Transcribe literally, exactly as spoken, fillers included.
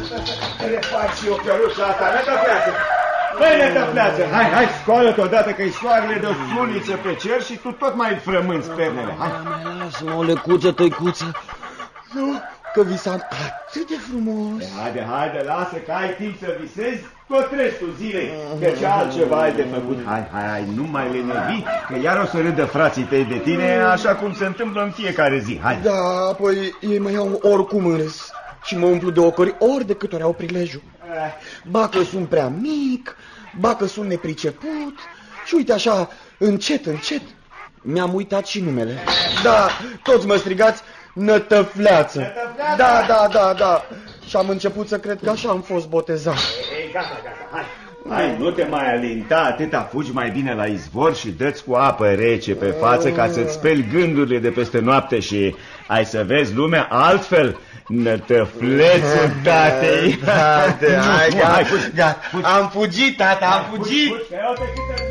Să le fac și eu căruța asta, Nătăfleață. Băi, Nătăfleață, hai, hai, scoală-te odată că-i soarele de o suniță pe cer și tu tot mai frămânți pernele. Hai. Lasă-mă, o lecuță, tăicuță. Nu, că visam atât de frumos. Haide, haide, lasă că ai timp să visezi tot restul zilei, că ce altceva ai de făcut. Hai, hai, hai, nu mai lenevi, că iar o să râdă frații tăi de tine, așa cum se întâmplă în fiecare zi. Hai. Da, apoi ei mă iau oricum în râs și mă umplu de ocări ori de câte ori au prilejul. Ba că sunt prea mic, ba că sunt nepriceput și uite așa, încet, încet, mi-am uitat și numele. Da, toți mă strigați Nătăfleață. Nătăfleață? Da, da, da, da. Și am început să cred că așa am fost botezat. Ei, gata, gata, hai. Hai, nu te mai alinta, atâta, fugi mai bine la izvor și dă-ți cu apă rece pe față ca să-ți speli gândurile de peste noapte și ai să vezi lumea altfel. Nătăflețul tatei. Hai, gata, am fugit, tata, am fugit. Fugi, fugi,